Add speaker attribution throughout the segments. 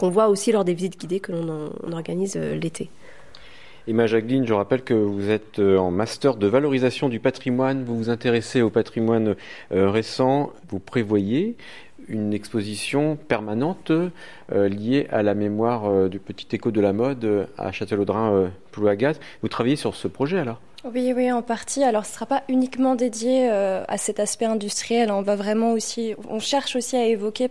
Speaker 1: qu'on voit aussi lors des visites guidées que on organise l'été.
Speaker 2: Emma Jacqueline, je rappelle que vous êtes en master de valorisation du patrimoine, vous vous intéressez au patrimoine récent, vous prévoyez une exposition permanente liée à la mémoire du petit écho de la mode à Châtellerault-Plouagat. Vous travaillez sur ce projet alors ?
Speaker 3: Oui, en partie. Alors, ce ne sera pas uniquement dédié à cet aspect industriel. On cherche aussi à évoquer,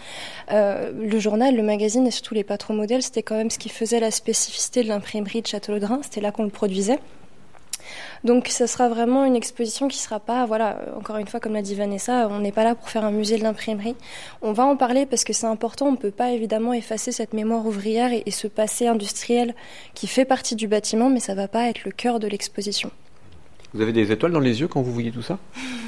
Speaker 3: le journal, le magazine et surtout les patrons modèles. C'était quand même ce qui faisait la spécificité de l'imprimerie de Châtellerault. C'était là qu'on le produisait. Donc, ça sera vraiment une exposition qui sera pas, encore une fois, comme l'a dit Vanessa, on n'est pas là pour faire un musée de l'imprimerie. On va en parler parce que c'est important. On ne peut pas évidemment effacer cette mémoire ouvrière et ce passé industriel qui fait partie du bâtiment, mais ça ne va pas être le cœur de l'exposition.
Speaker 2: Vous avez des étoiles dans les yeux quand vous voyez tout ça ?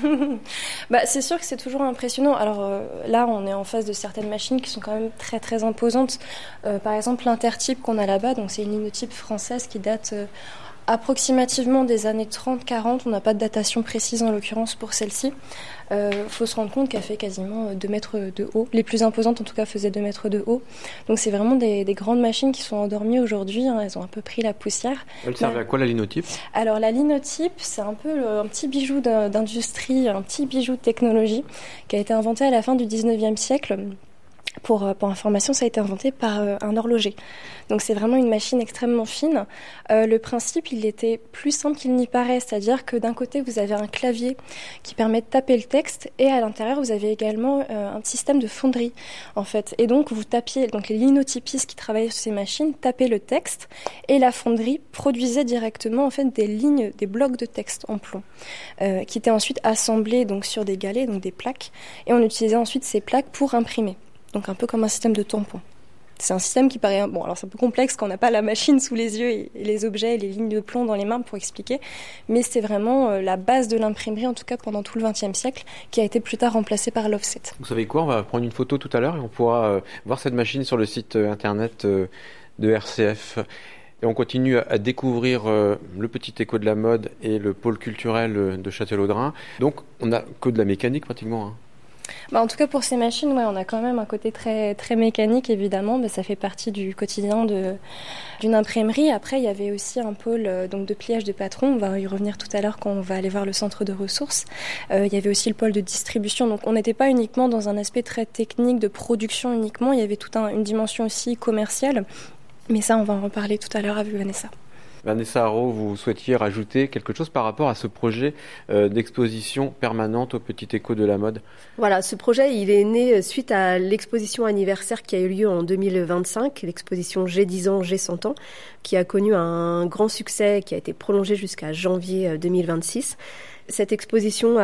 Speaker 3: C'est sûr que c'est toujours impressionnant. Alors là, on est en face de certaines machines qui sont quand même très très imposantes. Par exemple, l'Intertype qu'on a là-bas, donc c'est une linotype française qui date approximativement des années 30-40. On n'a pas de datation précise en l'occurrence pour celle-ci. Faut se rendre compte qu'elle fait quasiment 2 mètres de haut. Les plus imposantes en tout cas faisaient 2 mètres de haut. Donc c'est vraiment des grandes machines qui sont endormies aujourd'hui. Elles ont un peu pris la poussière.
Speaker 2: Elle servait à quoi la linotype ?
Speaker 3: Alors la linotype, c'est un peu un petit bijou d'industrie, un petit bijou de technologie qui a été inventé à la fin du 19e siècle. Pour information, ça a été inventé par un horloger. Donc c'est vraiment une machine extrêmement fine. Le principe, il était plus simple qu'il n'y paraît, c'est-à-dire que d'un côté, vous avez un clavier qui permet de taper le texte et à l'intérieur, vous avez également un système de fonderie, en fait. Et donc, vous tapiez, donc les linotypistes qui travaillaient sur ces machines tapaient le texte et la fonderie produisait directement, en fait, des lignes, des blocs de texte en plomb qui étaient ensuite assemblés donc, sur des galets, donc des plaques. Et on utilisait ensuite ces plaques pour imprimer. Donc un peu comme un système de tampon. C'est un système qui paraît... Bon, alors c'est un peu complexe quand on n'a pas la machine sous les yeux et les objets et les lignes de plomb dans les mains pour expliquer, mais c'est vraiment la base de l'imprimerie, en tout cas pendant tout le XXe siècle, qui a été plus tard remplacée par l'offset.
Speaker 2: Vous savez quoi ? On va prendre une photo tout à l'heure et on pourra voir cette machine sur le site internet de RCF. Et on continue à découvrir le petit écho de la mode et le pôle culturel de Châtellerault. Donc on n'a que de la mécanique pratiquement, hein.
Speaker 3: En tout cas, pour ces machines, on a quand même un côté très, très mécanique, évidemment. Ça fait partie du quotidien d'une imprimerie. Après, il y avait aussi un pôle de pliage de patrons. On va y revenir tout à l'heure quand on va aller voir le centre de ressources. Il y avait aussi le pôle de distribution. Donc, on n'était pas uniquement dans un aspect très technique de production uniquement. Il y avait toute une dimension aussi commerciale. Mais ça, on va en reparler tout à l'heure avec Vanessa.
Speaker 2: Vanessa Haro, vous souhaitiez rajouter quelque chose par rapport à ce projet d'exposition permanente au Petit Écho de la Mode ?
Speaker 1: Voilà, ce projet, il est né suite à l'exposition anniversaire qui a eu lieu en 2025, l'exposition J'ai 10 ans, j'ai 100 ans, qui a connu un grand succès, qui a été prolongé jusqu'à janvier 2026. Cette exposition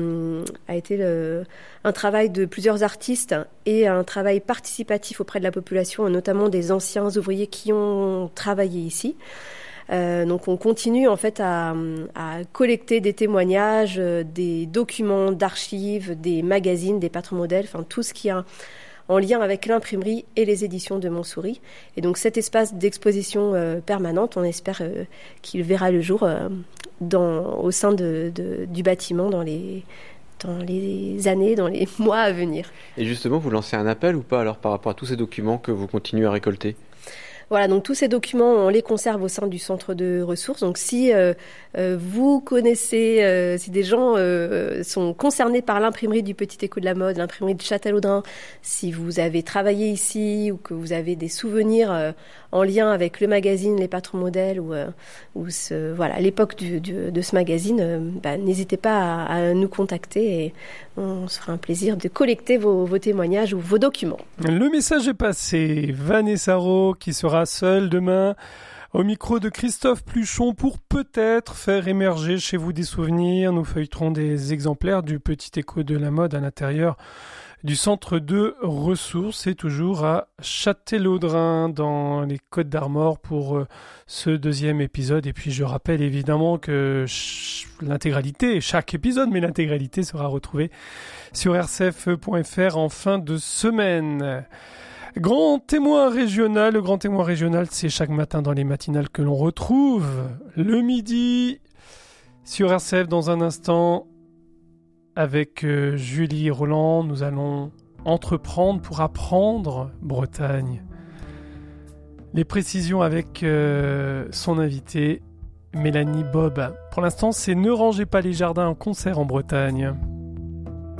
Speaker 1: a été un travail de plusieurs artistes et un travail participatif auprès de la population, notamment des anciens ouvriers qui ont travaillé ici. Donc on continue en fait à collecter des témoignages, des documents d'archives, des magazines, des patrons modèles, enfin tout ce qui a en lien avec l'imprimerie et les éditions de Montsouris. Et donc cet espace d'exposition permanente, on espère qu'il verra le jour au sein du bâtiment dans les années, dans les mois à venir.
Speaker 2: Et justement, vous lancez un appel ou pas alors par rapport à tous ces documents que vous continuez à récolter ?
Speaker 1: Voilà, donc tous ces documents, on les conserve au sein du centre de ressources. Donc si vous connaissez, si des gens sont concernés par l'imprimerie du Petit Écho de la Mode, l'imprimerie de Châtellerault, si vous avez travaillé ici ou que vous avez des souvenirs en lien avec le magazine Les Patrons Modèles ou l'époque de ce magazine, n'hésitez pas à nous contacter et on se fera un plaisir de collecter vos témoignages ou vos documents.
Speaker 4: Le message est passé. Vanessa Haro qui sera seule demain au micro de Christophe Pluchon pour peut-être faire émerger chez vous des souvenirs. Nous feuilleterons des exemplaires du Petit Écho de la Mode à l'intérieur du centre de ressources et toujours à Châtellerault dans les Côtes d'Armor pour ce deuxième épisode. Et puis je rappelle évidemment que chaque épisode, mais l'intégralité sera retrouvée sur rcf.fr en fin de semaine. Grand témoin régional, le grand témoin régional, c'est chaque matin dans les matinales que l'on retrouve le midi sur RCF. Dans un instant, avec Julie Roland, nous allons entreprendre pour apprendre Bretagne. Les précisions avec son invitée, Mélanie Bob. Pour l'instant, c'est Ne rangez pas les jardins en concert en Bretagne.